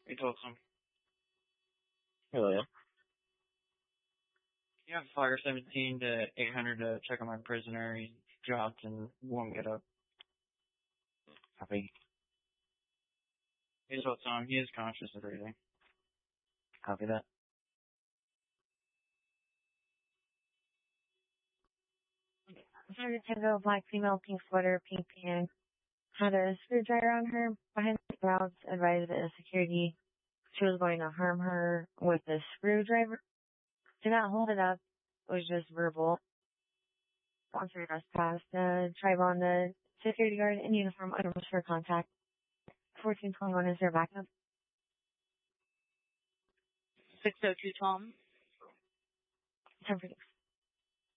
He told some. Oh, yeah. You have Fire 17 to 800 to check on my prisoner. He dropped and won't get up. Copy. He told some. He is conscious of everything. Copy that. Target Tango, black female, pink sweater, pink pants. Had a screwdriver on her behind the routes, advised the security she was going to harm her with the screwdriver. Did not hold it up. It was just verbal. Once her arrest passed, tribe on the security guard in uniform items for contact. 1421 is their backup. 602 Tom. 10 for